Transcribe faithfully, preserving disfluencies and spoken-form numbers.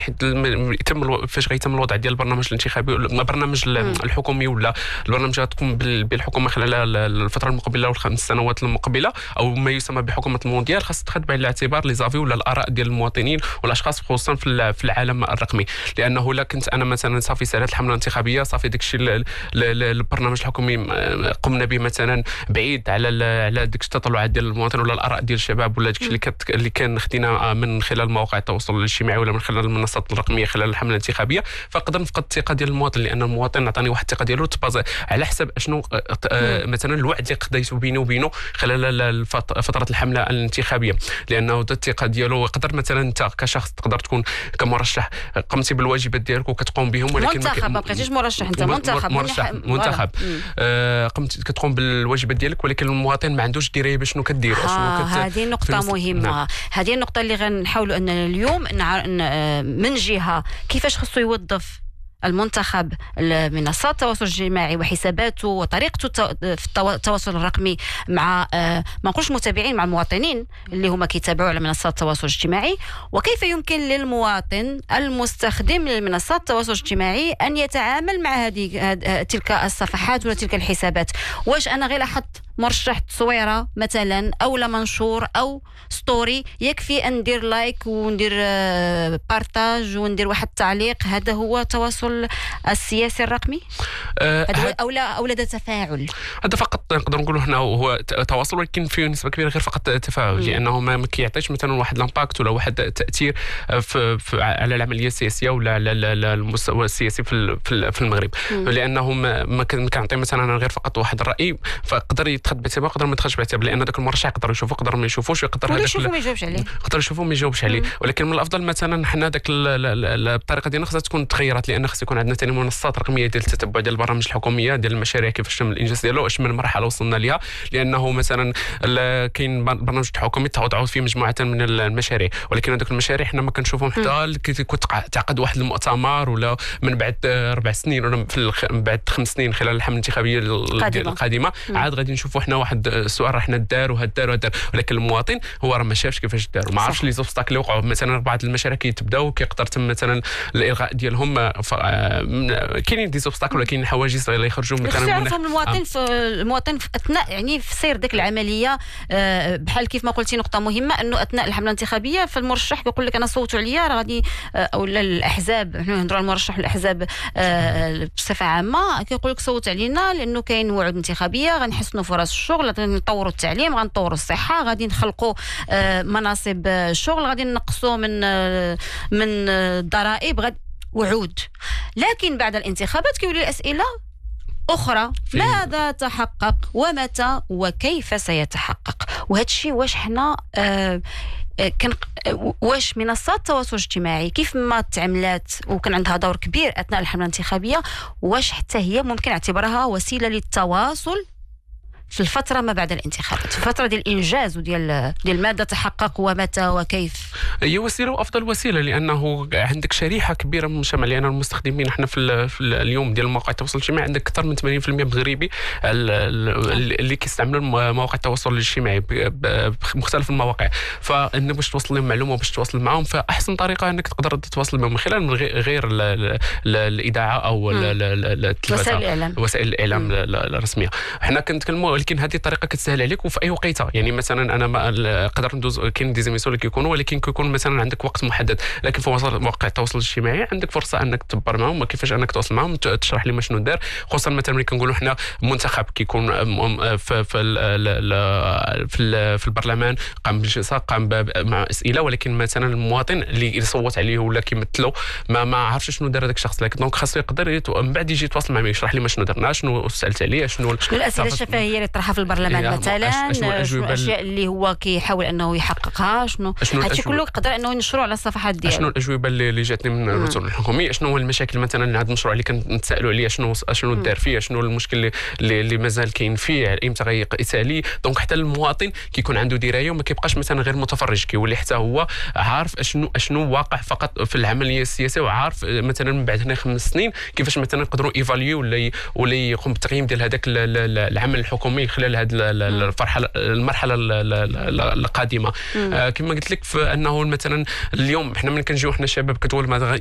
حيت يتم فاش غيتم الوضع ديال البرنامج الانتخابي البرنامج الحكومي ولا البرنامج غتقوم بالحكومه خلال الفتره المقبله والخمس سنوات المقبله او ما يسمى بحكومه المونديال، خاص تاخذ بعين الاعتبار لي زافي ولا الاراء ديال المواطنين والاشخاص خصوصا في في العالم الرقمي. لانه لا كنت انا مثلا صافي سالات الحمله الانتخابيه صافي داك الشيء البرنامج الحكومي قمنا به مثلا بعيد على على ديك التطلعات ديال المواطن ولا الاراء ديال الشباب ولا داك الشيء اللي اللي كان خدينا من خلال مواقع التواصل الاجتماعي ولا من خلال المنصات الرقميه خلال الحمله الانتخابيه، فقدر نفقد الثقه ديال المواطن لان المواطن عطاني واحد الثقه ديالو تبازي على حسب اشنو مثلا الوعد اللي قضيته بيني وبينه خلال فتره الحمله الانتخابيه. لانه الثقه ديالو يقدر مثلا انت كشخص تقدر تكون كمرشح قمتي بالواجبات ديالك وكتقوم بهم، ولكن منتخب ما بقيتيش مرشح، انت منتخب مرشح منتخب آه قمت كتقوم بالواجبات ديالك، ولكن المواطن ما عندوش درايه بشنو كدير اشنو آه هذه نقطه مهمه. نعم. هذه النقطه اللي غنحاولوا اننا اليوم من جهه كيفاش خصو يوظف المنتخب منصات التواصل الاجتماعي وحساباته وطريقته في التواصل الرقمي مع ما نقولش متابعين مع المواطنين اللي هما كيتابعوا على منصات التواصل الاجتماعي، وكيف يمكن للمواطن المستخدم لمنصات التواصل الاجتماعي ان يتعامل مع هذه تلك الصفحات ولا تلك الحسابات. واش انا غير احط مرشح تصويره مثلا او لا منشور او ستوري يكفي ان ندير لايك وندير بارتاج وندير واحد التعليق؟ هذا هو التواصل السياسي الرقمي؟ أه هذا او لا او لا تفاعل؟ هذا فقط نقدر نقولوا هنا هو تواصل، ولكن فيه نسبه كبيره غير فقط تفاعل. م. لانه ما كيعطيش مثلا واحد الامباكت ولا واحد التاثير في, في على العمليه السياسيه ولا على المستوى السياسي في في المغرب. م. لانه ما كنعطي مثلا غير فقط واحد الراي فقدر يتخذ باعتبار قدر ما يتخذش باعتبار، لان ذاك المرشح يقدر يشوفه قدر ما يشوفوش يقدر هذاك يشوفو ما يجاوبش عليه يقدر يشوفو ما يجاوبش عليه. ولكن من الافضل مثلا حنا داك الطريقه ديالنا خصها تكون تغيرت، لان خص يكون عندنا ثاني منصات رقميه ديال التتبع ديال البرامج الحكوميه ديال المشاريع كيفاش تم الانجاز ديالو اش من مرحله وصلنا ليها. لانه مثلا كاين برنامج الحكومي تعود فيه مجموعه من المشاريع، ولكن هذوك المشاريع حنا ما كنشوفهم حتى كنت تعقد واحد المؤتمر ولا من بعد اربع سنين ولا من بعد خمس سنين خلال الحمله الانتخابيه القادمه عاد غادي نشوفوا حنا واحد السؤال راه حنا دار وهاد دار وهاد، ولكن المواطن هو راه ما شافش كيفاش دار وما عرفش لي زوبستاكل اللي وقعوا. مثلا بعض المشاريع كيتبداو كيقدر تم مثلا الالغاء ديالهم، كاينين دي زوبستاكل ولا كاينين حواجز اللي يخرجوا مثلا يعرفهم المواطن في المواطن في اثناء يعني في سير ديك العمليه. بحال كيف ما قلتي نقطه مهمه انه اثناء الحمله الانتخابيه فالمرشح كيقول لك انا صوتوا عليا راه غادي او الاحزاب، حنا نهضروا على المرشح والاحزاب بصفه عامه كيقول لك صوت علينا لانه كاين وعود انتخابيه غنحسنوا فرص الشغل، غادي نطوروا التعليم، غنطوروا الصحه، غادي نخلقوا مناصب الشغل، غادي نقصوا من من الضرائب، غادي وعود. لكن بعد الانتخابات كيولي الاسئله أخرى، ماذا تحقق ومتى وكيف سيتحقق؟ وهذا الشيء واش حنا آه كان واش منصات التواصل الاجتماعي كيف ما تعملات وكان عندها دور كبير أثناء الحملة الانتخابية، واش حتى هي ممكن اعتبارها وسيلة للتواصل في الفترة ما بعد الانتخابات، في الفترة ديال الإنجاز وديال ديال ماذا تحقق ومتى وكيف؟ هي وسيلة وأفضل وسيلة، لأنه عندك شريحة كبيرة من المجتمع. لأن المستخدمين احنا في, في اليوم ديال مواقع التواصل الاجتماعي عندك أكثر من ثمانين بالمئة مغربي اللي كيستعملوا مواقع التواصل الاجتماعي بمختلف المواقع، فإنك باش توصل لهم معلومة وباش توصل معهم فأحسن طريقة أنك تقدر تتواصل معهم من خلال من غير الإذاعة أو وسائل الإعلام وسائل الإعلام الرسمية. احنا كنتكلموا ولكن هذه الطريقه كتسهل عليك وفي اي وقيته. يعني مثلا انا ما نقدر ندوز كاين دي زيميسيون اللي كيكونوا ولكن كيكون مثلا عندك وقت محدد، لكن في مواقع التواصل الاجتماعي عندك فرصه انك تدبر معهم كيفاش انك تواصل معهم تشرح لي شنو دار. خصوصا مثلا ملي كنقولوا حنا منتخب كيكون في في في, في البرلمان قام بالجلسه قام مع اسئله، ولكن مثلا المواطن اللي يصوت عليه ولا كيمثله ما ما عرفش شنو دار هذاك الشخص، لكن دونك خاصو يقدر من بعد يجي يتواصل معاه يشرح لي شنو درنا، شنو سالت عليه، شنو شنو الاسئله الشفهيه طرحها في البرلمان إيه مثلا، شنو الاشياء اللي هو كيحاول انه يحققها، شنو هادشي كله يقدر انه ينشروا على الصفحات ديالو. شنو الاجوبه اللي جاتني من الرسل الحكوميه، شنو هو المشاكل مثلا اللي هذا المشروع اللي كنتسالوا عليه شنو شنو دار فيه، شنو المشكل اللي, اللي مازال كاين فيه، امتى غيسالي. دونك حتى المواطن كيكون عنده درايه وما كيبقاش مثلا غير متفرج، كيولي حتى هو عارف اشنو اشنو واقع فقط في العمليه السياسيه، وعارف مثلا من بعد هنا خمس سنين كيفاش مثلا نقدروا ايفاليو ولا ولا يقوم بالتقييم ديال هذاك العمل الحكومي المحامين خلال هذه المرحله المرحله القادمه. كما قلت لك انه مثلا اليوم حنا ملي كنجيو حنا شباب كدول